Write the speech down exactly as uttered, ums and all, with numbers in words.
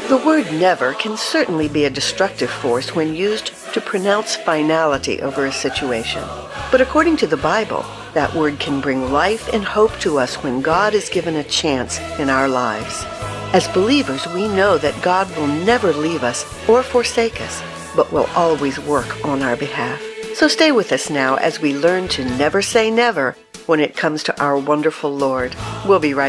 The word never can certainly be a destructive force when used to pronounce finality over a situation. But according to the Bible, that word can bring life and hope to us when God is given a chance in our lives. As believers, we know that God will never leave us or forsake us, but will always work on our behalf. So stay with us now as we learn to never say never when it comes to our wonderful Lord. We'll be right back.